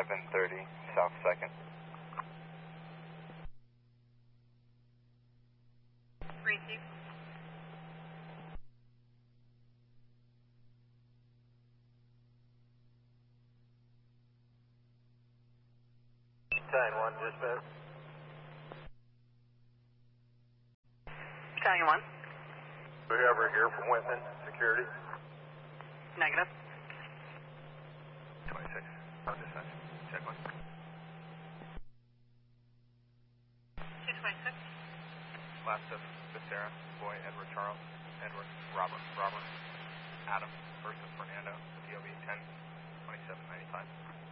730 South 2nd. Receive. Battalion 1, dispatch. Battalion 1. We have her here from Whitman, security. Negative. 26, on dispatch. Check 1. 226. Last of Becerra, Boy, Edward Charles, Edward, Robert, Adam, first of Fernando, DOB 10, 2795.